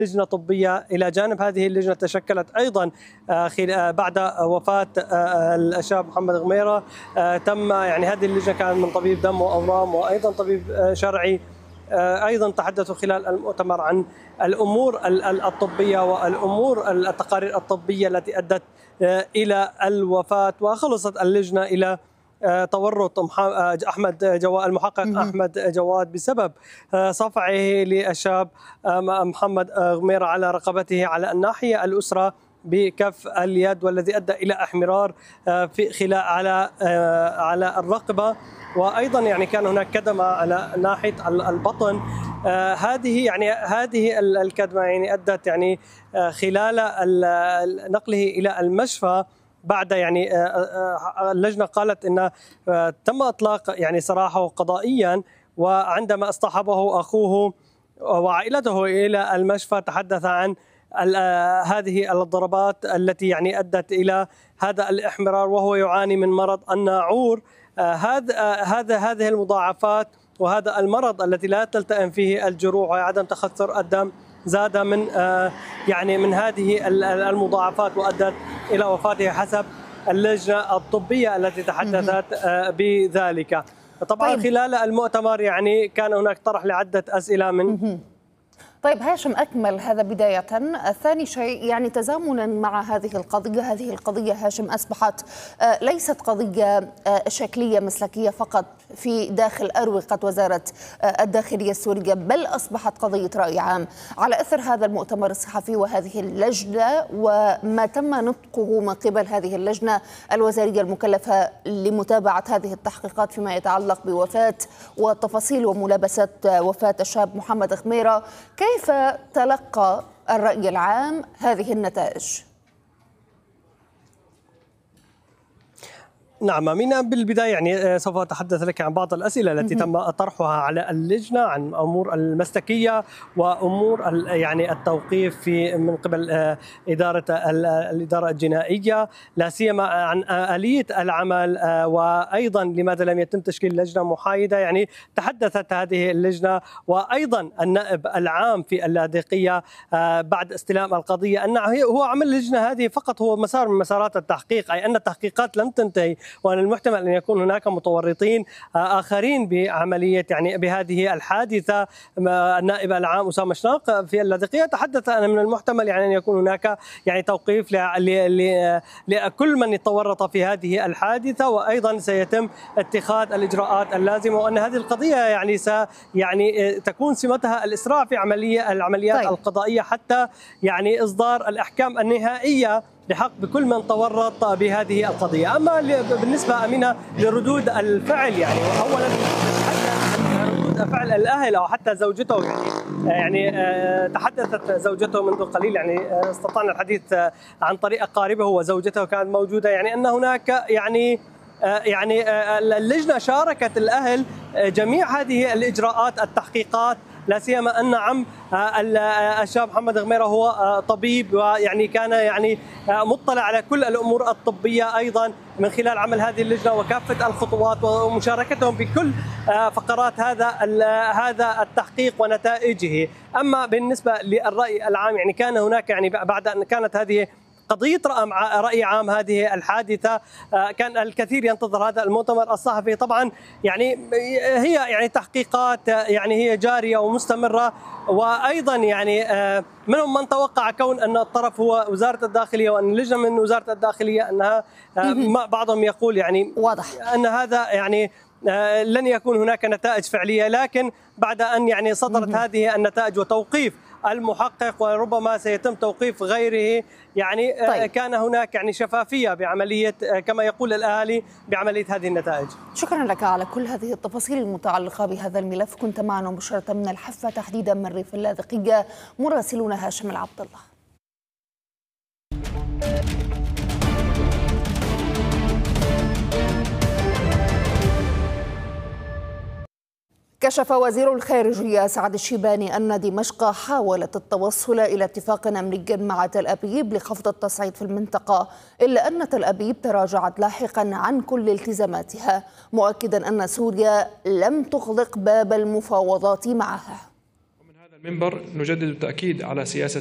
لجنة طبية. إلى جانب هذه اللجنة تشكلت أيضا بعد وفاة الشاب محمد غميرة، تم يعني هذه اللجنة كانت من طبيب دم وأورام وأيضا طبيب شرعي. أيضا تحدثوا خلال المؤتمر عن الأمور الطبية والأمور التقارير الطبية التي أدت إلى الوفاة، وخلصت اللجنة إلى تورط المحقق أحمد جواد بسبب صفعه للشاب محمد غميرة على رقبته على الناحية الأسرة بكف اليد، والذي أدى إلى احمرار في خلاء على الرقبة، وأيضا يعني كان هناك كدمة على ناحية البطن. هذه الكدمة يعني أدت يعني خلال نقله إلى المشفى. بعد يعني اللجنة قالت إن تم إطلاق يعني سراحه قضائيا، وعندما اصطحبه أخوه وعائلته إلى المشفى تحدث عن هذه الضربات التي يعني أدت إلى هذا الإحمرار، وهو يعاني من مرض الناعور. هذه المضاعفات وهذا المرض التي لا تلتئم فيه الجروح وعدم تخثر الدم زاد من هذه المضاعفات وأدت إلى وفاته حسب اللجنة الطبية التي تحدثت بذلك. طبعا خلال المؤتمر يعني كان هناك طرح لعدة أسئلة من طيب هاشم، أكمل هذا بداية. ثاني شيء يعني تزامنا مع هذه القضية هاشم أصبحت ليست قضية شكلية مسلكية فقط في داخل أروقة وزارة الداخلية السورية، بل أصبحت قضية رأي عام على أثر هذا المؤتمر الصحفي وهذه اللجنة وما تم نطقه من قبل هذه اللجنة الوزارية المكلفة لمتابعة هذه التحقيقات فيما يتعلق بوفاة وتفاصيل وملابسات وفاة الشاب محمد غميرة. كيف تلقى الرأي العام هذه النتائج؟ نعم أمينة، بالبداية يعني سوف أتحدث لك عن بعض الأسئلة التي تم طرحها على اللجنة عن أمور المسلكية وأمور يعني التوقيف من قبل الإدارة الجنائية، لا سيما عن آلية العمل، وأيضا لماذا لم يتم تشكيل لجنة محايدة. يعني تحدثت هذه اللجنة وأيضا النائب العام في اللاذقية بعد استلام القضية أن هو عمل اللجنة هذه فقط هو مسار من مسارات التحقيق، أي أن التحقيقات لم تنتهي، وأن المحتمل أن يكون هناك متورطين آخرين بعملية يعني بهذه الحادثة. النائب العام أسامة شناق في اللاذقية تحدث أن من المحتمل يعني أن يكون هناك يعني توقيف لكل من يتورط في هذه الحادثة، وأيضا سيتم اتخاذ الإجراءات اللازمة، وأن هذه القضية يعني تكون سمتها الإسراع في العمليات القضائية حتى يعني إصدار الأحكام النهائية لحق بكل من تورط بهذه القضية. أما بالنسبة أمينة لردود الفعل، يعني أولا حتى ردود فعل الأهل أو حتى زوجته، يعني تحدثت زوجته منذ قليل، يعني استطعنا الحديث عن طريق أقاربه وزوجته كانت موجودة، يعني أن هناك يعني اللجنة شاركت الأهل جميع هذه الإجراءات التحقيقات، لا سيما أن عم الشاب محمد غميرة هو طبيب، ويعني كان يعني مطلع على كل الأمور الطبية أيضا من خلال عمل هذه اللجنة وكافة الخطوات ومشاركتهم بكل فقرات هذا التحقيق ونتائجه. أما بالنسبة للرأي العام، يعني كان هناك يعني بعد أن كانت هذه قضية رأي عام هذه الحادثة، كان الكثير ينتظر هذا المؤتمر الصحفي. طبعا يعني هي يعني تحقيقات يعني هي جارية ومستمرة، وأيضا يعني منهم من توقع كون أن الطرف هو وزارة الداخلية وأن اللجنة من وزارة الداخلية أنها بعضهم يقول يعني واضح أن هذا يعني لن يكون هناك نتائج فعلية، لكن بعد أن يعني صدرت هذه النتائج وتوقيف المحقق وربما سيتم توقيف غيره، يعني كان هناك يعني شفافية بعملية كما يقول الأهالي بعملية هذه النتائج. شكرا لك على كل هذه التفاصيل المتعلقة بهذا الملف. كنت معنا مباشرة من الحفة تحديدا من ريف اللاذقية مراسلنا هاشم العبد الله. كشف وزير الخارجية سعد الشيباني أن دمشق حاولت التوصل إلى اتفاق أمني مع تل أبيب لخفض التصعيد في المنطقة، إلا أن تل أبيب تراجعت لاحقا عن كل التزاماتها، مؤكدا أن سوريا لم تغلق باب المفاوضات معها. المنبر نجدد التأكيد على سياسة